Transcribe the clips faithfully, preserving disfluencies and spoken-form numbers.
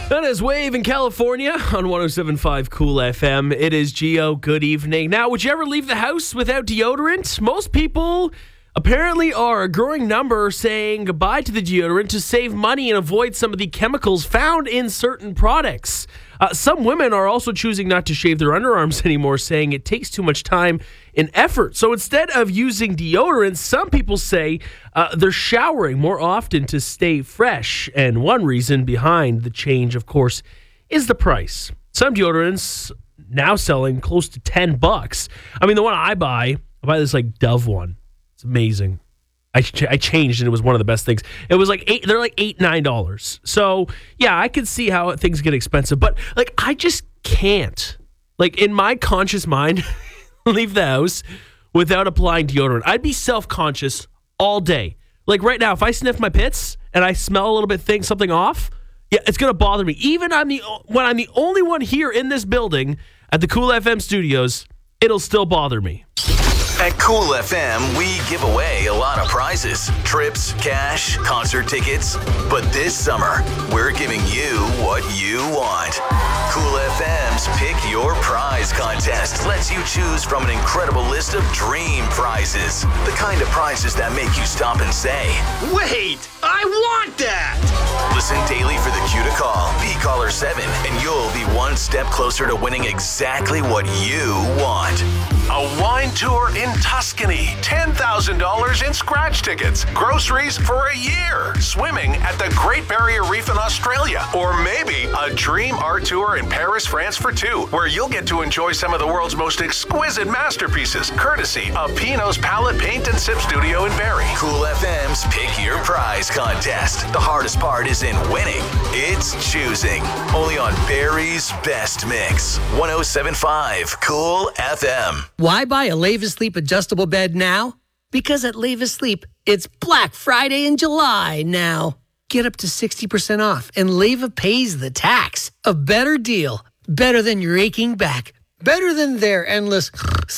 That is Wave in California on one oh seven point five Cool F M. It is Gio. Good evening. Now, would you ever leave the house without deodorant? Most people apparently are. A growing number saying goodbye to the deodorant to save money and avoid some of the chemicals found in certain products. Uh, some women are also choosing not to shave their underarms anymore, saying it takes too much time and effort. So instead of using deodorant, some people say uh, they're showering more often to stay fresh. And one reason behind the change, of course, is the price. Some deodorants now selling close to ten bucks. I mean, the one I buy, I buy this like Dove one. It's amazing. I, ch- I changed and it was one of the best things. It was like eight, they're like eight, nine dollars. So yeah, I could see how things get expensive, but like, I just can't, like in my conscious mind, leave the house without applying deodorant. I'd be self-conscious all day. Like right now, if I sniff my pits and I smell a little bit thing, something off, yeah, it's going to bother me. Even I'm the, when I'm the only one here in this building at the Cool F M studios, it'll still bother me. At Cool F M, we give away a lot of prizes, trips, cash, concert tickets. But this summer, we're giving you what you want. Cool F M's Pick Your Prize contest lets you choose from an incredible list of dream prizes. The kind of prizes that make you stop and say, "Wait, I want that!" Listen daily for the cue to call. Be caller seven, and you'll be one step closer to winning exactly what you want. A wine tour in Tuscany, ten thousand dollars in scratch tickets, groceries for a year, swimming at the Great Barrier Reef in Australia, or maybe a dream art tour in Paris, France for two, where you'll get to enjoy some of the world's most exquisite masterpieces, courtesy of Pino's Palette Paint and Sip Studio in Barrie. Cool F M's Pick Your Prize contest. The hardest part isn't winning, it's choosing. Only on Barrie's Best Mix. one oh seven point five Cool F M. Why buy a Leva Sleep adjustable bed now? Because at Leva Sleep, it's Black Friday in July now. Get up to sixty percent off and Leva pays the tax. A better deal. Better than your aching back. Better than their endless...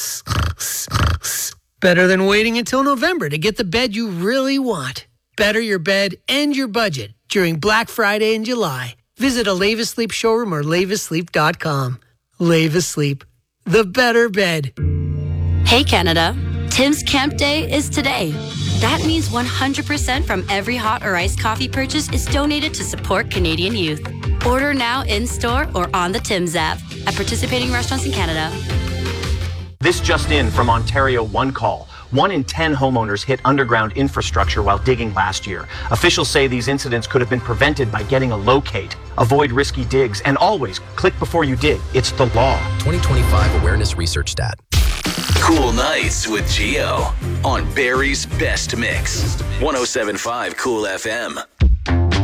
Better than waiting until November to get the bed you really want. Better your bed and your budget during Black Friday in July. Visit a Leva Sleep showroom or leva sleep dot com. Leva Sleep. The better bed. Hey Canada, Tim's Camp Day is today. That means one hundred percent from every hot or iced coffee purchase is donated to support Canadian youth. Order now in-store or on the Tim's app at participating restaurants in Canada. This just in from Ontario One Call. One in ten homeowners hit underground infrastructure while digging last year. Officials say these incidents could have been prevented by getting a locate. Avoid risky digs and always click before you dig. It's the law. twenty twenty-five Awareness Research Stat. Cool Nights with Gio on Barrie's Best Mix. one oh seven point five Cool F M.